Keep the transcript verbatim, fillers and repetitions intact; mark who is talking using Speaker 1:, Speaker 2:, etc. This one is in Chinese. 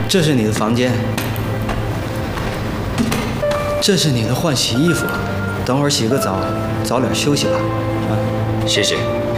Speaker 1: 这是你的房间，这是你的换洗衣服，等会儿洗个澡，早点休息吧。啊，
Speaker 2: 谢谢。